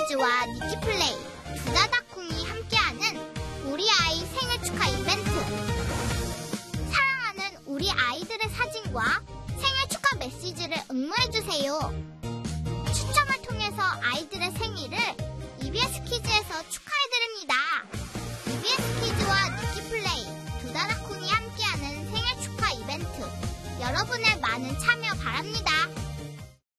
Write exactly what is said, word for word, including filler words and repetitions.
퀴즈와 니키플레이, 두다다콩이 함께하는 우리 아이 생일 축하 이벤트. 사랑하는 우리 아이들의 사진과 생일 축하 메시지를 응모해주세요. 추첨을 통해서 아이들의 생일을 이비에스 키즈에서 축하해드립니다. 이비에스 키즈와 니키플레이, 두다다콩이 함께하는 생일 축하 이벤트. 여러분의